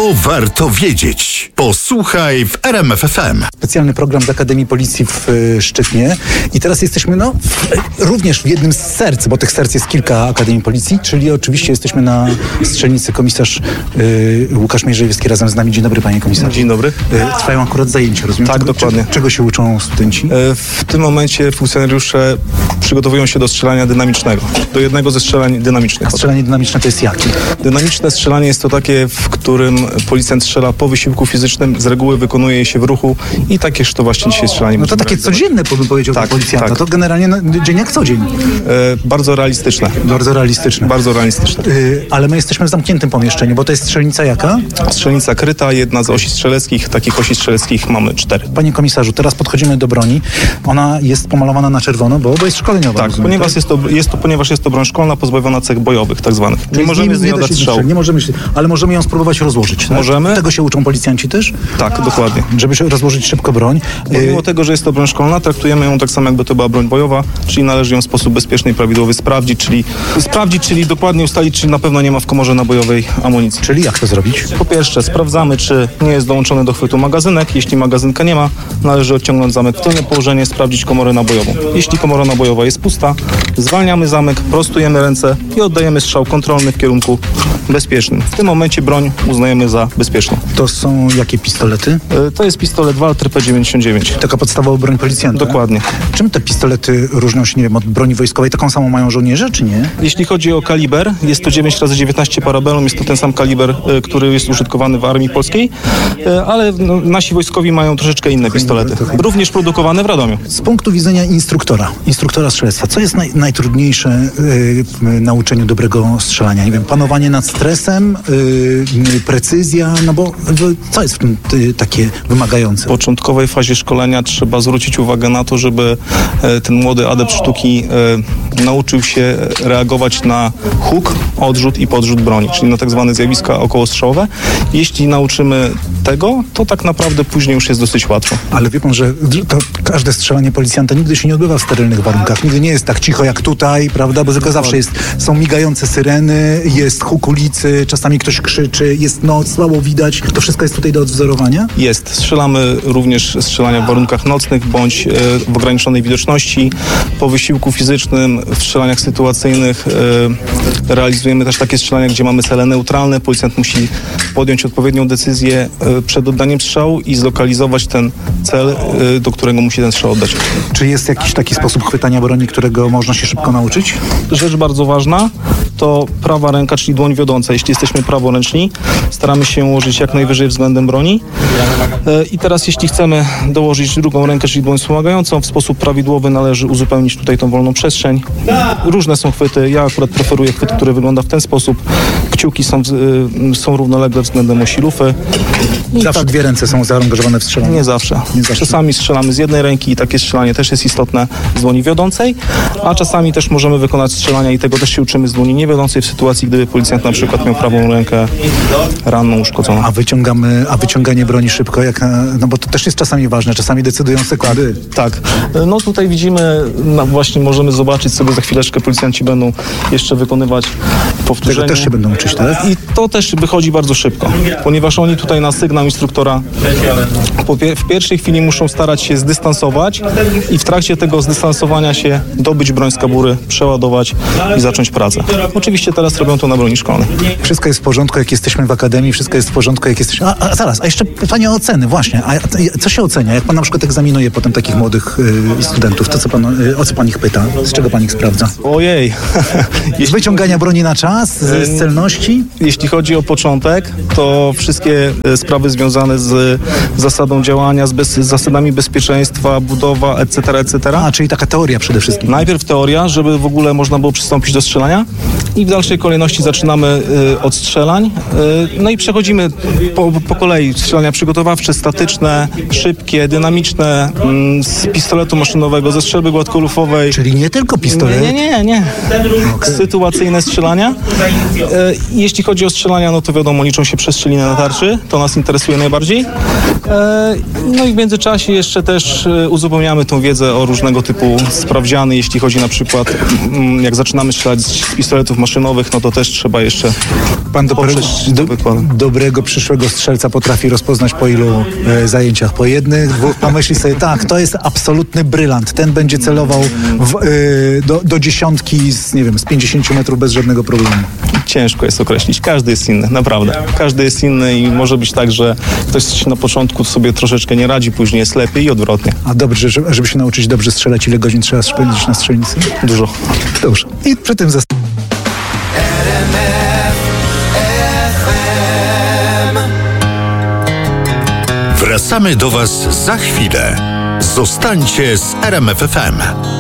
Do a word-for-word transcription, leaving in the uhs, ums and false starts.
To warto wiedzieć. Posłuchaj w R M F F M. Specjalny program z Akademii Policji w y, Szczytnie. I teraz jesteśmy no, w, również w jednym z serc, bo tych serc jest kilka Akademii Policji, czyli oczywiście jesteśmy na strzelnicy. Komisarz y, Łukasz Mierzejewski razem z nami. Dzień dobry, panie komisarzu. Dzień dobry. Y, trwają akurat zajęcia, rozumiem? Tak, czego, dokładnie. Czego, czego się uczą studenci? W tym momencie funkcjonariusze przygotowują się do strzelania dynamicznego. Do jednego ze strzelań dynamicznych. A strzelanie dynamiczne to jest jakie? Dynamiczne strzelanie jest to takie, w którym policjant strzela po wysiłku fizycznym, z reguły wykonuje je się w ruchu i takież to właśnie dzisiaj strzelanie. No to takie codzienne, bym powiedział, tak, dla policjanta. tak. To generalnie no, dzień jak co dzień. E, bardzo realistyczne. Bardzo realistyczne. Bardzo realistyczne. Y, ale my jesteśmy w zamkniętym pomieszczeniu, bo to jest strzelnica jaka? Strzelnica kryta, jedna z osi strzeleckich. Takich osi strzeleckich mamy cztery. Panie komisarzu, teraz podchodzimy do broni. Ona jest pomalowana na czerwono, bo, bo jest szkoleniowa. Tak, rozumiem, ponieważ tak? jest to, jest to, ponieważ jest to broń szkolna pozbawiona cech bojowych, tak zwanych. Nie Czyli możemy z niej da się oddać strzału. strzelić, Nie możemy, się- ale możemy ją spróbować rozłożyć. Tak? Możemy. Tego się uczą policjanci też? Tak, dokładnie. Żeby się rozłożyć szybko broń. Pomimo Y, tego, że jest to broń szkolna, traktujemy ją tak samo, jakby to była broń bojowa, czyli należy ją w sposób bezpieczny i prawidłowy sprawdzić, czyli sprawdzić, czyli dokładnie ustalić, czy na pewno nie ma w komorze nabojowej amunicji. Czyli jak to zrobić? Po pierwsze, sprawdzamy, czy nie jest dołączony do chwytu magazynek. Jeśli magazynka nie ma, należy odciągnąć zamek w tylne położenie, sprawdzić komorę nabojową. Jeśli komora nabojowa jest pusta, zwalniamy zamek, prostujemy ręce i oddajemy strzał kontrolny w kierunku bezpiecznym. W tym momencie broń uznajemy za bezpieczną. To są jakie pistolety? E, To jest pistolet Walter P dziewięćdziesiąt dziewięć. Taka podstawowa broń policjanta? Dokładnie. Czym te pistolety różnią się, nie wiem, od broni wojskowej? Taką samą mają żołnierze, czy nie? Jeśli chodzi o kaliber, jest to dziewięć razy dziewiętnaście parabellum, jest to ten sam kaliber, e, który jest użytkowany w armii polskiej, e, ale no, nasi wojskowi mają troszeczkę inne pistolety, również produkowane w Radomiu. Z punktu widzenia instruktora, instruktora strzelectwa, co jest naj, najtrudniejsze y, w nauczeniu dobrego strzelania? Nie wiem, panowanie nad stresem, y, y, precyzja, no bo y, co jest w tym y, takie wymagające? W początkowej fazie szkolenia trzeba zwrócić uwagę na to, żeby e, ten młody adept sztuki e, nauczył się reagować na huk, odrzut i podrzut broni, czyli na tak zwane zjawiska okołostrzałowe. Jeśli nauczymy tego, to tak naprawdę później już jest dosyć łatwo. Ale wie pan, że to każde strzelanie policjanta nigdy się nie odbywa w sterylnych warunkach. Nigdy nie jest tak cicho jak tutaj, prawda? Bo tylko zawsze jest, są migające syreny, jest huk ulicy, czasami ktoś krzyczy, jest noc, słabo widać. To wszystko jest tutaj do odwzorowania? Jest. Strzelamy również strzelania w warunkach nocnych bądź e, w ograniczonej widoczności. Po wysiłku fizycznym, w strzelaniach sytuacyjnych e, realizujemy też takie strzelania, gdzie mamy cele neutralne. Policjant musi podjąć odpowiednią decyzję e, przed oddaniem strzału i zlokalizować ten cel, e, do którego musi ten strzał oddać. Czy jest jakiś taki sposób chwytania broni, którego można się szybko nauczyć? Rzecz bardzo ważna to prawa ręka, czyli dłoń wiodąca. Jeśli jesteśmy praworęczni, staramy się ułożyć jak najwyżej względem broni. E, I teraz jeśli chcemy dołożyć drugą rękę, czyli dłoń wspomagającą, w sposób prawidłowy należy uzupełnić tutaj tą wolną przestrzeń. Różne są chwyty. Ja akurat preferuję chwyt, który wygląda w ten sposób. Kciuki są, y, są równolegle względem osi lufy. I Zawsze tak, dwie ręce są zaangażowane w strzelanie. nie zawsze. Nie zawsze. Czasami strzelamy z jednej ręki i takie strzelanie też jest istotne z dłoni wiodącej, a czasami też możemy wykonać strzelania i tego też się uczymy z dłoni niewiodącej w sytuacji, gdyby policjant na przykład miał prawą rękę ranną, uszkodzoną. A wyciągamy, a wyciąganie broni szybko, jak na, no bo to też jest czasami ważne, czasami decydują sekundy. Tak. No tutaj widzimy, no właśnie możemy zobaczyć sobie za chwileczkę, policjanci będą jeszcze wykonywać powtórzenie. Tego też się będą uczyć, tak? I to też wychodzi bardzo szybko, ponieważ oni tutaj na sygnał instruktora po pie- w pierwszej chwili muszą starać się zdystansować i w trakcie tego zdystansowania się dobyć broń z kabury, przeładować i zacząć pracę. Oczywiście teraz robią to na broni szkolnej. Wszystko jest w porządku, jak jesteśmy w akademii, wszystko jest w porządku, jak jesteśmy... A, a zaraz, a jeszcze pytanie o oceny, właśnie. A co się ocenia? Jak pan na przykład egzaminuje potem takich młodych y, studentów, to co pan, y, o co pan ich pyta? Z czego pan ich sprawdza? Ojej. Z Jeśli, wyciągania broni na czas? Z, z celności? jeśli chodzi o początek, to wszystkie e, sprawy związane z zasadą działania, z, bez, z zasadami bezpieczeństwa, budowa, et cetera, et cetera. A, czyli taka teoria przede wszystkim. Najpierw teoria, żeby w ogóle można było przystąpić do strzelania i w dalszej kolejności zaczynamy y, od strzelań. Y, no i przechodzimy po, po kolei. Strzelania przygotowawcze, statyczne, szybkie, dynamiczne, mm, z pistoletu maszynowego, ze strzelby gładkolufowej. Czyli nie tylko pistolet. Nie, nie, nie, nie. Sytuacyjne strzelania. E, jeśli chodzi o strzelania, no to wiadomo, liczą się przestrzeliny na tarczy. To nas interesuje najbardziej. E, no i w międzyczasie jeszcze też e, uzupełniamy tą wiedzę o różnego typu sprawdziany, jeśli chodzi na przykład, m, jak zaczynamy strzelać z pistoletów maszynowych, maszynowych, no to też trzeba jeszcze Pan dobrego, poprzeć do, wykłady. dobrego przyszłego strzelca potrafi rozpoznać po ilu e, zajęciach? Po jednych, dwóch? Pomyśli sobie, tak, to jest absolutny brylant. Ten będzie celował w, e, do, do dziesiątki z, nie wiem, z pięćdziesięciu metrów bez żadnego problemu. Ciężko jest określić. Każdy jest inny, naprawdę. Każdy jest inny i może być tak, że ktoś na początku sobie troszeczkę nie radzi, później jest lepiej i odwrotnie. A dobrze, żeby, żeby się nauczyć dobrze strzelać, ile godzin trzeba spędzić na strzelnicy? Dużo. Dobrze. I przy tym zas- Wracamy do Was za chwilę. Zostańcie z R M F F M.